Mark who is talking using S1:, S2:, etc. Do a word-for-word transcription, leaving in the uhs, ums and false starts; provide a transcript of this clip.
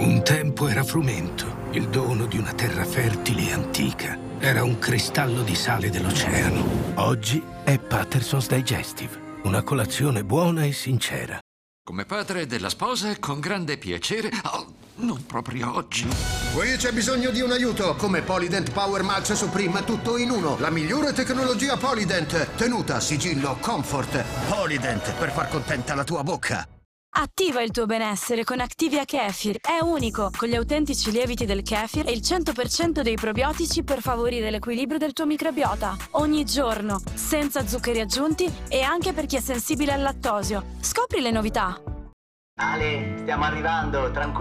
S1: Un tempo era frumento, il dono di una terra fertile e antica. Era un cristallo di sale dell'oceano. Oggi è Patterson's Digestive, una colazione buona e sincera.
S2: Come padre della sposa, con grande piacere... Oh, non proprio oggi.
S3: Qui c'è bisogno di un aiuto. Come Polydent Power Max Supreme, tutto in uno. La migliore tecnologia Polydent. Tenuta, sigillo, comfort. Polydent, per far contenta la tua bocca.
S4: Attiva il tuo benessere con Activia Kefir. È unico, con gli autentici lieviti del kefir e il cento per cento dei probiotici per favorire l'equilibrio del tuo microbiota. Ogni giorno, senza zuccheri aggiunti e anche per chi è sensibile al lattosio. Scopri le novità.
S5: Ale, stiamo arrivando, tranquillo.